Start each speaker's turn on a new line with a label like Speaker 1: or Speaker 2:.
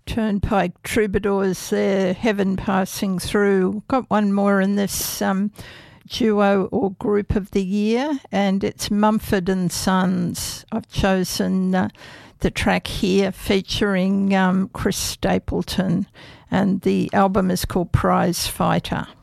Speaker 1: Turnpike Troubadours there, Heaven Passing Through. Got one more in this duo or group of the year, and it's Mumford and Sons. I've chosen the track here featuring Chris Stapleton, and the album is called Prize Fighter.